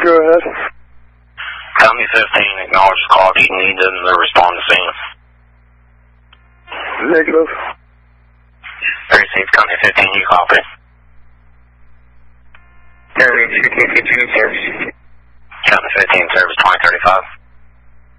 Go ahead. Company 15, acknowledge call. Do you need them to respond to scene? Negative. Received, Company 15, you copy. Carrier 222 service. Company 15, service 2035.